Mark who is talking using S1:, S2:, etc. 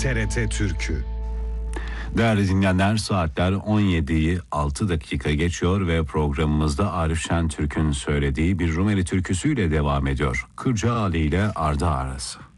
S1: TRT Türkü.
S2: Değerli dinleyenler, saatler 17'yi 6 dakika geçiyor ve programımızda Arif Şentürk'ün söylediği bir Rumeli türküsüyle devam ediyor. Kırcaali ile Arda Arası.